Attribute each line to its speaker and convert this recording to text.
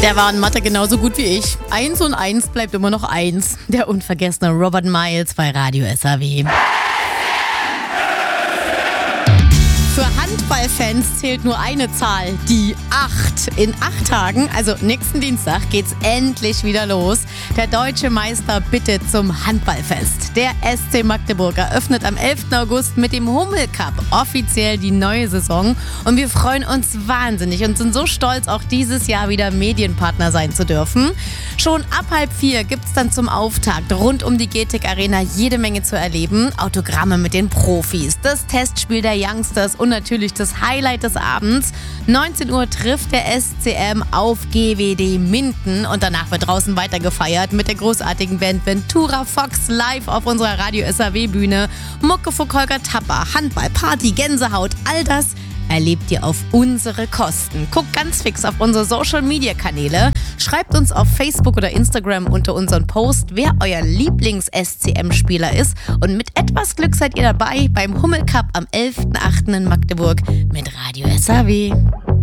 Speaker 1: Der war in Mathe genauso gut wie ich. 1 und 1 bleibt immer noch 1. Der unvergessene Robert Miles bei Radio SAW. Für Handballfans zählt nur eine Zahl, die 8. In 8 Tagen, also nächsten Dienstag, geht's endlich wieder los. Der deutsche Meister bittet zum Handballfest. Der SC Magdeburg eröffnet am 11. August mit dem Hummel Cup offiziell die neue Saison. Und wir freuen uns wahnsinnig und sind so stolz, auch dieses Jahr wieder Medienpartner sein zu dürfen. Schon ab 3:30 gibt's dann zum Auftakt rund um die GTEC Arena jede Menge zu erleben. Autogramme mit den Profis, das Testspiel der Youngsters und natürlich das Highlight des Abends. 19 Uhr trifft der SCM auf GWD Minden und danach wird draußen weiter gefeiert mit der großartigen Band Ventura Fox live auf unserer Radio SAW Bühne. Muckefuck, Holger Tapper, Handball, Party, Gänsehaut, all das erlebt ihr auf unsere Kosten. Guckt ganz fix auf unsere Social-Media-Kanäle. Schreibt uns auf Facebook oder Instagram unter unseren Post, wer euer Lieblings-SCM-Spieler ist. Und mit etwas Glück seid ihr dabei beim Hummel Cup am 11.8. in Magdeburg mit Radio SAW.